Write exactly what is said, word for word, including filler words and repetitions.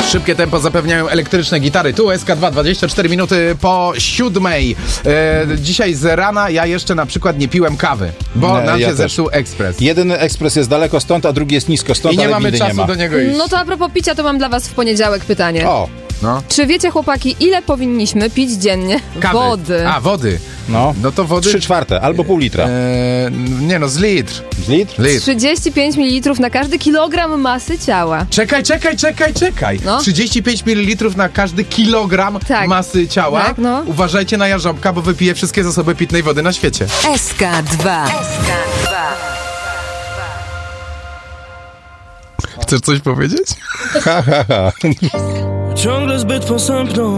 Szybkie tempo zapewniają elektryczne gitary. Tu S K dwa, dwadzieścia cztery minuty po siódmej. E, dzisiaj z rana ja jeszcze na przykład nie piłem kawy, bo Nie, nam ja się też. zepsuł ekspres. Jeden ekspres jest daleko stąd, a drugi jest nisko stąd, I nie ale mamy nigdy czasu nie ma. do niego iść. No to a propos picia, to mam dla was w poniedziałek pytanie. O, No. Czy wiecie, chłopaki, ile powinniśmy pić dziennie Kawy. wody? A, wody. no. No to wody... Trzy czwarte, albo pół litra. E, nie no, z litr. Z litr? Litr. trzydzieści pięć mililitrów na każdy kilogram masy ciała. Czekaj, czekaj, czekaj, czekaj. No. trzydzieści pięć mililitrów na każdy kilogram Tak. masy ciała. Tak, no. Uważajcie na jarząbka, bo wypije wszystkie zasoby pitnej wody na świecie. S K dwa. Chcesz coś powiedzieć? Ha, ha, ha. Ciągle zbyt posępną.